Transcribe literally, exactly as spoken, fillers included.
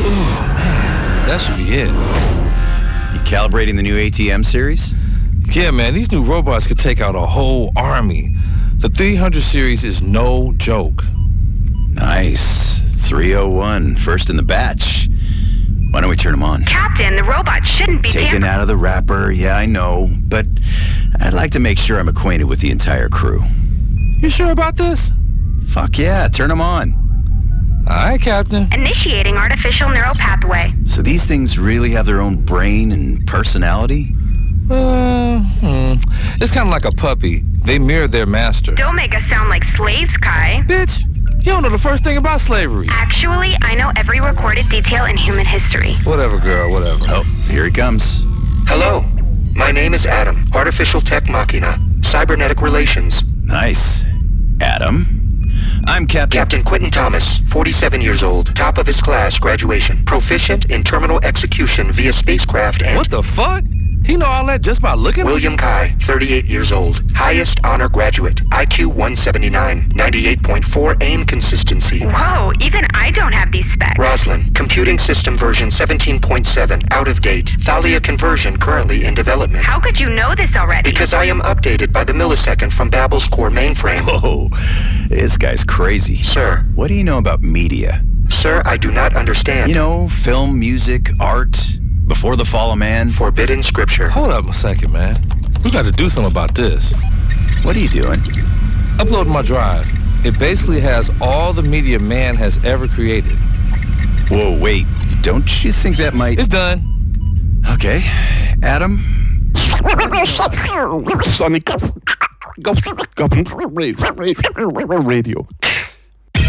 Oh, man, that should be it. You calibrating the new A T M series? Yeah, man, these new robots could take out a whole army. The three hundred series is no joke. Nice. three oh one, first in the batch. Why don't we turn them on? Captain, the robot shouldn't be taken tampered- out of the wrapper. Yeah, I know, but I'd like to make sure I'm acquainted with the entire crew. You sure about this? Fuck yeah, turn them on. All right, Captain. Initiating artificial neural pathway. So these things really have their own brain and personality? Uh, hmm. It's kind of like a puppy. They mirror their master. Don't make us sound like slaves, Kai. Bitch, you don't know the first thing about slavery. Actually, I know every recorded detail in human history. Whatever, girl, whatever. Oh, here he comes. Hello, my name is Adam, Artificial Tech Machina, Cybernetic Relations. Nice. Adam. I'm Captain... Captain Quentin Thomas, forty-seven years old, top of his class, graduation, proficient in terminal execution via spacecraft and... What the fuck? He know all that just by looking? William Kai, thirty-eight years old, highest honor graduate, I Q one seventy-nine, ninety-eight point four aim consistency. Whoa, even I don't have these specs. Roslyn, computing system version seventeen point seven, out of date. Thalia conversion currently in development. How could you know this already? Because I am updated by the millisecond from Babel's core mainframe. Whoa, this guy's crazy. Sir. What do you know about media? Sir, I do not understand. You know, film, music, art, before the fall of man. Forbidden scripture. Hold up a second, man. We got to do something about this. What are you doing? Upload my drive. It basically has all the media man has ever created. Whoa, wait. Don't you think that might... It's done. Okay. Adam? Sonic Government Radio.